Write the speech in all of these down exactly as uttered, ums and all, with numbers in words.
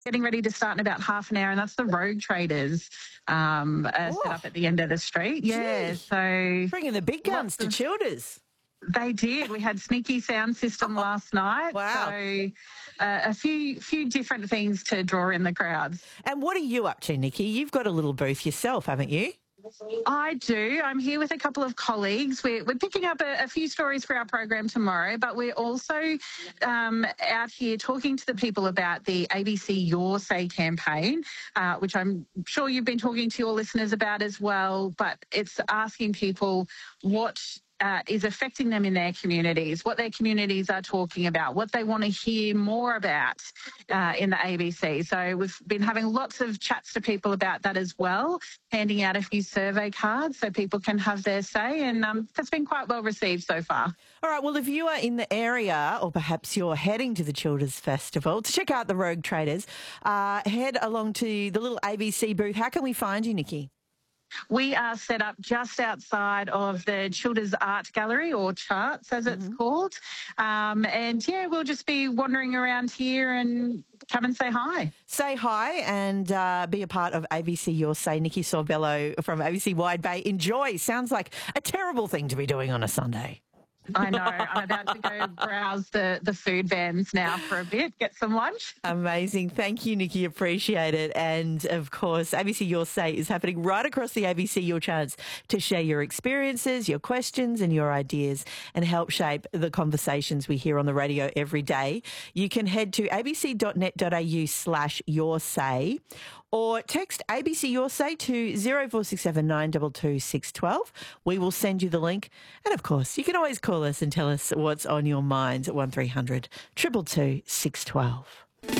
getting ready to start in about half an hour, and that's the Rogue Traders um, uh, set up at the end of the street. Yeah, Gee. so Bringing the big guns to of, Childers. They did. We had sneaky sound system last night. Wow. So uh, a few few different things to draw in the crowds. And what are you up to, Nikki? You've got a little booth yourself, haven't you? I do. I'm here with a couple of colleagues. We're, we're picking up a, a few stories for our program tomorrow, but we're also um, out here talking to the people about the A B C Your Say campaign, uh, which I'm sure you've been talking to your listeners about as well, but it's asking people what Uh, is affecting them in their communities, what their communities are talking about, what they want to hear more about uh, in the A B C. So we've been having lots of chats to people about that as well, handing out a few survey cards so people can have their say, and um, that's been quite well received so far. All right, well, if you are in the area or perhaps you're heading to the Childers Festival to check out the Rogue Traders, uh, head along to the little A B C booth. How can we find you, Nikki? We are set up just outside of the Childers Art Gallery, or Charts as it's mm-hmm. called. Um, and, yeah, we'll just be wandering around here and come and say hi. Say hi and uh, be a part of A B C Your Say. Nikki Sorbello from A B C Wide Bay. Enjoy. Sounds like a terrible thing to be doing on a Sunday. I know. I'm about to go browse the, the food vans now for a bit, get some lunch. Amazing. Thank you, Nikki. Appreciate it. And, of course, A B C Your Say is happening right across the A B C Your chance to share your experiences, your questions and your ideas and help shape the conversations we hear on the radio every day. You can head to abc.net.au slash your say or text A B C Your Say to zero four six seven nine two two six one two. We will send you the link. And, of course, you can always call us and tell us what's on your minds at one three hundred two two two six one two.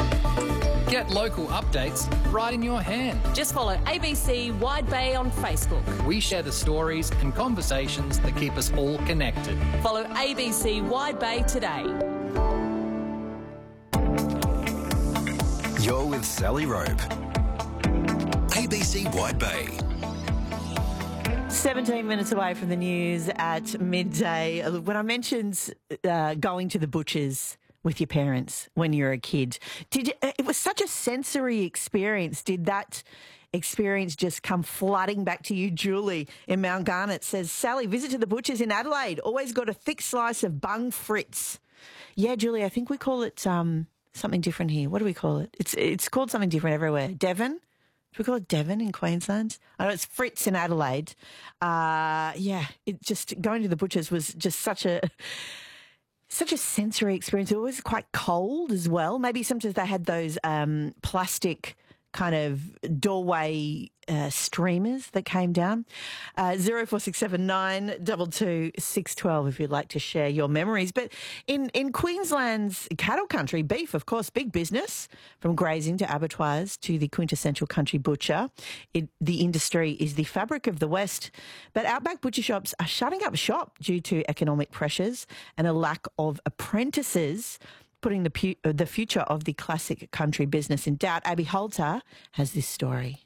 Get local updates right in your hand. Just follow A B C Wide Bay on Facebook. We share the stories and conversations that keep us all connected. Follow A B C Wide Bay today. You're with Sally Rope. A B C Wide Bay. seventeen minutes away from the news at midday. When I mentioned uh, going to the butchers with your parents when you were a kid, did you, it was such a sensory experience. Did that experience just come flooding back to you? Julie in Mount Garnet says, Sally, visit to the butchers in Adelaide. Always got a thick slice of bung fritz. Yeah, Julie, I think we call it um, something different here. What do we call it? It's it's called something different everywhere. Devon? Do we call it Devon in Queensland? I know it's Fritz in Adelaide. Uh, yeah, it just going to the butchers was just such a such a sensory experience. It was quite cold as well. Maybe sometimes they had those um, plastic kind of doorway uh, streamers that came down. Uh, zero four six seven nine two two six one two if you'd like to share your memories. But in, in Queensland's cattle country, beef, of course, big business, from grazing to abattoirs to the quintessential country butcher. It, the industry is the fabric of the West. But outback butcher shops are shutting up shop due to economic pressures and a lack of apprentices, putting the pu- uh, the future of the classic country business in doubt. Abby Holter has this story.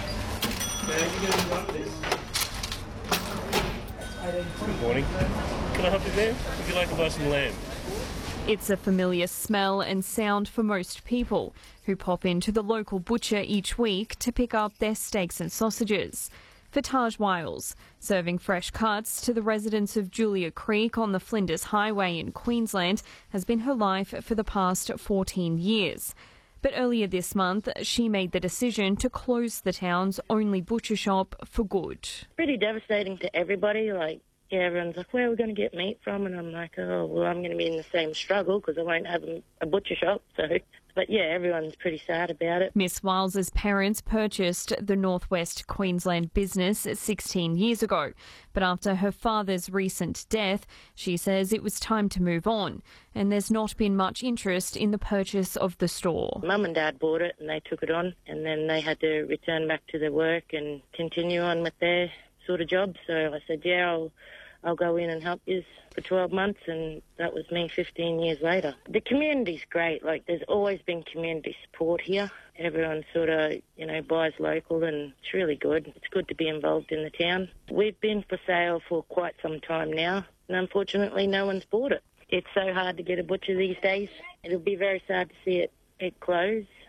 Good morning. Can I help you there? Would you like to buy some lamb? It's a familiar smell and sound for most people who pop into the local butcher each week to pick up their steaks and sausages. For Taj Wiles, serving fresh cuts to the residents of Julia Creek on the Flinders Highway in Queensland has been her life for the past fourteen years. But earlier this month, she made the decision to close the town's only butcher shop for good. Pretty devastating to everybody. Like, yeah, everyone's like, where are we going to get meat from? And I'm like, oh, well, I'm going to be in the same struggle because I won't have a butcher shop. So, but yeah, everyone's pretty sad about it. Miss Wiles's parents purchased the Northwest Queensland business sixteen years ago. But after her father's recent death, she says it was time to move on. And there's not been much interest in the purchase of the store. Mum and Dad bought it and they took it on. And then they had to return back to their work and continue on with their sort of job. So I said, yeah, I'll, I'll go in and help you for twelve months, and that was me fifteen years later. The community's great. Like, there's always been community support here. Everyone sort of, you know, buys local, and it's really good. It's good to be involved in the town. We've been for sale for quite some time now, and unfortunately no one's bought it. It's so hard to get a butcher these days. It'll be very sad to see it, it close.